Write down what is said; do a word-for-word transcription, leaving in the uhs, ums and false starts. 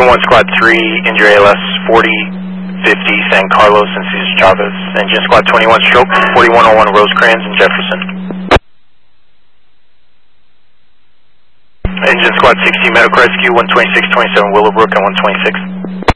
one, Squad three, injury A L S forty fifty, San Carlos and Cesar Chavez. Engine Squad twenty-one, stroke, forty-one oh one, Rosecrans and Jefferson. Engine Squad sixty, Medical Rescue, one twenty-six twenty-seven, Willowbrook and one twenty-six.